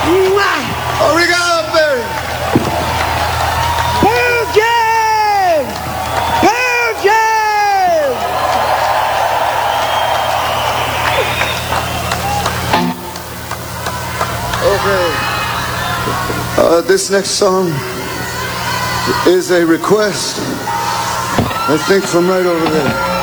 Obrigado, Barry. Pearl Jam! Pearl Jam! Okay. This next song is a request, I think, from right over there.